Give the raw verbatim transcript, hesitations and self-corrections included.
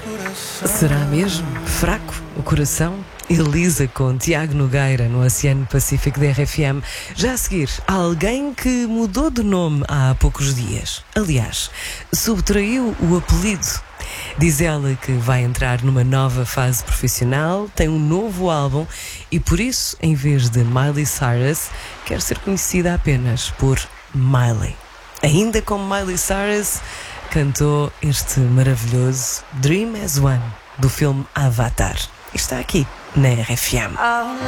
Será mesmo fraco o coração? Elisa com Tiago Nogueira no Oceano Pacífico da R F M. Já a seguir, alguém que mudou de nome há poucos dias. Aliás, subtraiu o apelido. Diz ela que vai entrar numa nova fase profissional, tem um novo álbum e por isso, em vez de Miley Cyrus, quer ser conhecida apenas por Miley. Ainda como Miley Cyrus, cantou este maravilhoso Dream as One do filme Avatar. Está aqui na R F M.